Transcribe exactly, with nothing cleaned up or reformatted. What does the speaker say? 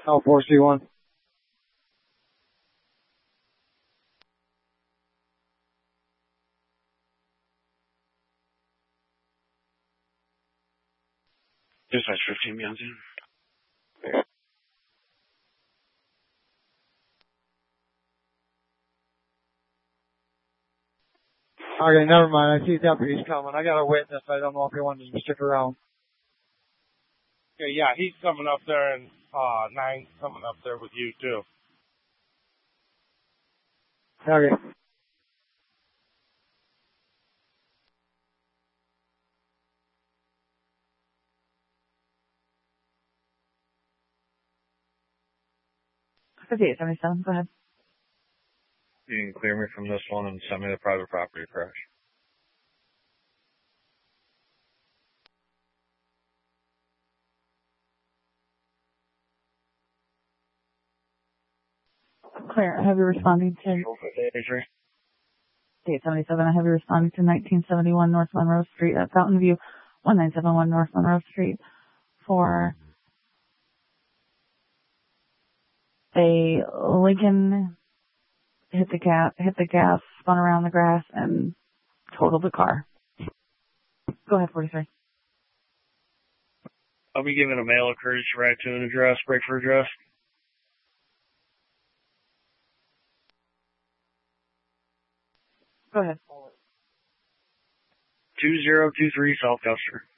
Oh, four C one. Dispatch fifteen beyond zero. Okay, never mind. I see deputies coming. I got a witness. I don't know if he wanted to stick around. Okay, yeah, he's coming up there, and uh, nine coming up there with you too. Okay. fifty-eight seventy-seven, go ahead. You can clear me from this one and send me the private property crash. Clear. I have you responding to fifty-eight seventy-seven. I have you responding to nineteen seventy-one North Monroe Street at Fountain View, one nine seven one North Monroe Street for a Lincoln hit the gas, hit the gas, spun around the grass, and totaled the car. Go ahead, forty-three. I'll be giving a mail a courtesy right to an address, break for address. Go ahead. two zero two three South Custer.